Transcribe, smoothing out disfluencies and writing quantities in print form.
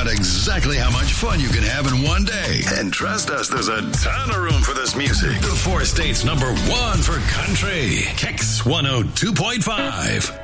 out exactly how much fun you can have in one day. And trust us, there's a ton of room for this music. The four states #1 for country. Kicks 102.5.